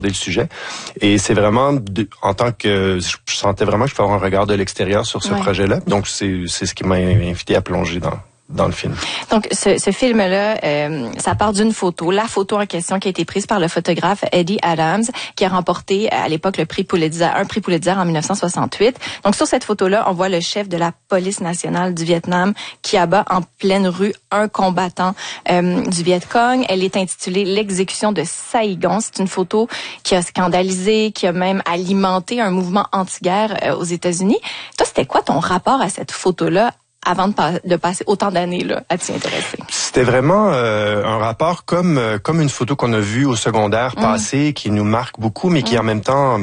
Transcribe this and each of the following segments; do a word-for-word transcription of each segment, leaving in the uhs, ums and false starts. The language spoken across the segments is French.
le sujet. Et c'est vraiment, de, en tant que, je sentais vraiment que je pouvais avoir un regard de l'extérieur sur ce ouais. projet-là. Donc, c'est, c'est ce qui m'a invité à plonger dans dans le film. Donc, ce, ce film-là, euh, ça part d'une photo. La photo en question qui a été prise par le photographe Eddie Adams, qui a remporté à l'époque le prix Pulitzer, un prix Pulitzer en dix-neuf cent soixante-huit. Donc, sur cette photo-là, on voit le chef de la police nationale du Vietnam qui abat en pleine rue un combattant euh, du Viet Cong. Elle est intitulée L'exécution de Saigon. C'est une photo qui a scandalisé, qui a même alimenté un mouvement anti-guerre euh, aux États-Unis. Toi, c'était quoi ton rapport à cette photo-là avant de, pa- de passer autant d'années là à t'y intéresser? C'était vraiment euh, un rapport comme euh, comme une photo qu'on a vue au secondaire mmh. passé, qui nous marque beaucoup, mais qui mmh. en même temps,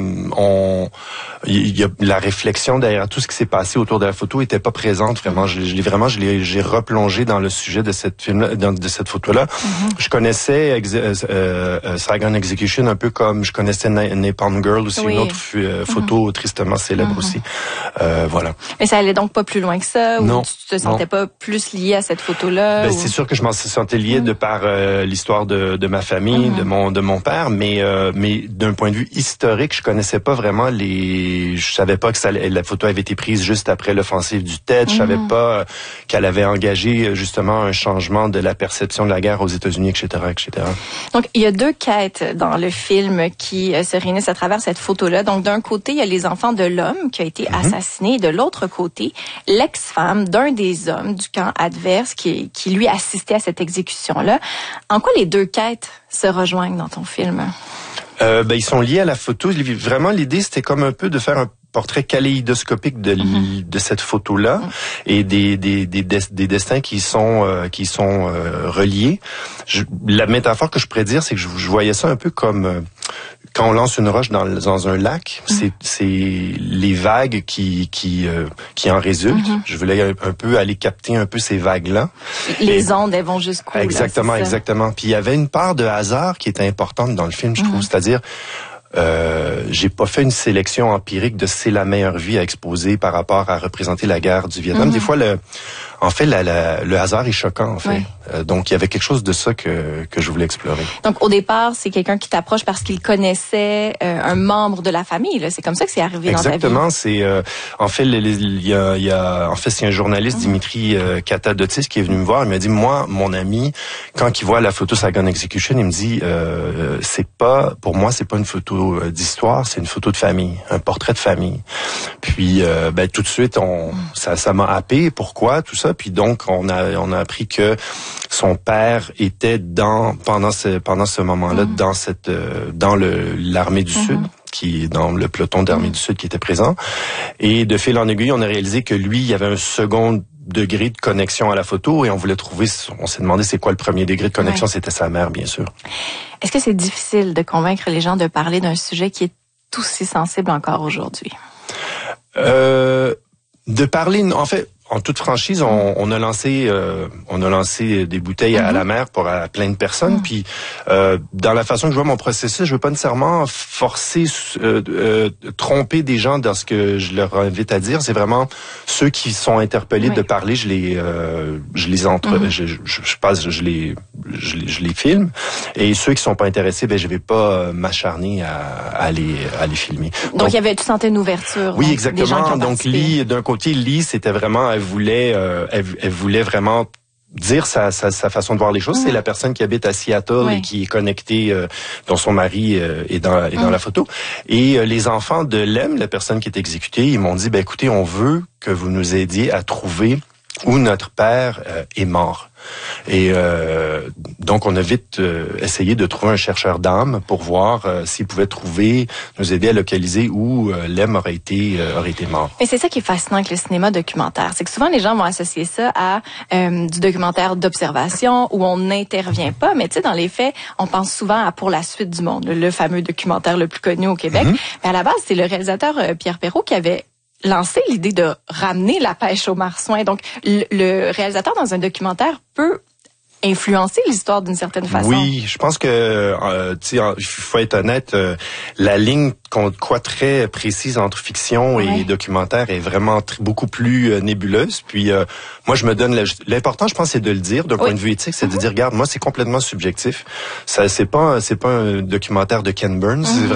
on il y a la réflexion derrière tout ce qui s'est passé autour de la photo était pas présente vraiment. Je, je l'ai vraiment, je l'ai, j'ai replongé dans le sujet de cette film, dans, de cette photo-là. Mmh. Je connaissais ex, euh, euh, Saigon Execution un peu comme je connaissais Na- Napalm Girl aussi, oui. une autre euh, photo mmh. tristement célèbre mmh. aussi. Euh, voilà. Mais ça allait donc pas plus loin que ça? Non. Ou tu te sentais non. pas plus lié à cette photo-là? Ben, ou... c'est sûr que je m'en sentais lié mmh. de par euh, l'histoire de, de ma famille, mmh. de mon de mon père, mais euh, mais d'un point de vue historique, je connaissais pas vraiment les. Je savais pas que ça, la photo avait été prise juste après l'offensive du Tet. Mmh. Je savais pas euh, qu'elle avait engagé justement un changement de la perception de la guerre aux États-Unis, et cetera, et cetera. Donc il y a deux quêtes dans le film qui euh, se réunissent à travers cette photo-là. Donc d'un côté, il y a les enfants de l'homme qui a été mmh. assassiné, et de l'autre côté, l'ex-femme d'un des hommes du camp adverse qui, qui lui assistait à cette exécution-là. En quoi les deux quêtes se rejoignent dans ton film? Euh, ben, ils sont liés à la photo. Vraiment, l'idée, c'était comme un peu de faire un portrait kaléidoscopique de, mm-hmm. de cette photo-là mm-hmm. et des, des, des, des destins qui sont, euh, qui sont euh, reliés. Je, la métaphore que je pourrais dire, c'est que je, je voyais ça un peu comme euh, quand on lance une roche dans, dans un lac, mm-hmm. c'est, c'est les vagues qui, qui, euh, qui en résultent. Mm-hmm. Je voulais un, un peu aller capter un peu ces vagues-là. Les et, ondes, elles vont jusqu'où? Exactement, là, exactement. Puis il y avait une part de hasard qui était importante dans le film, je mm-hmm. trouve. C'est-à-dire, Euh, j'ai pas fait une sélection empirique de c'est la meilleure vie à exposer par rapport à représenter la guerre du Vietnam. Mm-hmm. Des fois, le, en fait, la, la, le hasard est choquant, en fait. Ouais. Euh, donc, il y avait quelque chose de ça que que je voulais explorer. Donc, au départ, c'est quelqu'un qui t'approche parce qu'il connaissait euh, un membre de la famille. Là. C'est comme ça que c'est arrivé Exactement, dans ta vie. Exactement. C'est euh, en fait, il y a, il y a, en fait, c'est un journaliste, mm-hmm. Dimitri euh, Katadotis, qui est venu me voir. Il m'a dit, moi, mon ami, quand il voit la photo Saigon Execution, il me dit, euh, c'est pas, pour moi, c'est pas une photo d'histoire, c'est une photo de famille, un portrait de famille. Puis euh, ben tout de suite on ça ça m'a happé, pourquoi tout ça, puis donc on a on a appris que son père était dans pendant ce pendant ce moment-là mm-hmm. dans cette euh, dans le l'armée du mm-hmm. Sud, qui est dans le peloton d'armée mm-hmm. du Sud qui était présent, et de fil en aiguille, on a réalisé que lui, il y avait un second degré de connexion à la photo et on voulait trouver, on s'est demandé c'est quoi le premier degré de connexion, ouais. C'était sa mère, bien sûr. Est-ce que c'est difficile de convaincre les gens de parler d'un sujet qui est aussi sensible encore aujourd'hui? Euh, de parler, en fait, en toute franchise, on, on a lancé, euh, on a lancé des bouteilles mm-hmm. à la mer pour à plein de personnes. Mm-hmm. Puis, euh, dans la façon que je vois mon processus, je veux pas nécessairement forcer, euh, euh, tromper des gens dans ce que je leur invite à dire. C'est vraiment ceux qui sont interpellés oui. de parler, je les, euh, je les entre, mm-hmm. je, je, je passe, je les, je les, je les filme. Et ceux qui sont pas intéressés, ben je vais pas m'acharner à, à les, à les filmer. Donc, Donc il y avait, tu sentais une ouverture. Oui, donc, exactement. Des gens qui Donc, Lee, d'un côté, Lee, c'était vraiment elle voulait, euh, elle, elle voulait vraiment dire sa, sa, sa façon de voir les choses. Mmh. C'est la personne qui habite à Seattle oui. et qui est connectée, euh, dont son mari euh, est dans, est mmh. dans la photo. Et euh, les enfants de Lem, la personne qui est exécutée, ils m'ont dit, ben écoutez, on veut que vous nous aidiez à trouver où notre père euh, est mort. Et euh, donc, on a vite euh, essayé de trouver un chercheur d'âme pour voir euh, s'il pouvait trouver, nous aider à localiser où euh, Lem aurait été euh, aurait été mort. Mais c'est ça qui est fascinant avec le cinéma documentaire, c'est que souvent les gens vont associer ça à euh, du documentaire d'observation où on n'intervient pas, mais tu sais, dans les faits, on pense souvent à Pour la suite du monde, le fameux documentaire le plus connu au Québec. Mm-hmm. Mais à la base, c'est le réalisateur euh, Pierre Perrault qui avait lancé l'idée de ramener la pêche aux marsouins. Donc, le, le réalisateur dans un documentaire peut influencer l'histoire d'une certaine façon. Oui, je pense que, euh, tu sais, il faut être honnête, euh, la ligne quoi très précise entre fiction ouais. et documentaire est vraiment tr- beaucoup plus euh, nébuleuse. Puis euh, moi, je me donne la, l'important, je pense, c'est de le dire d'un oui. point de vue éthique, c'est mm-hmm. de dire, regarde, moi, c'est complètement subjectif. Ça, c'est pas, c'est pas un documentaire de Ken Burns. Mm-hmm.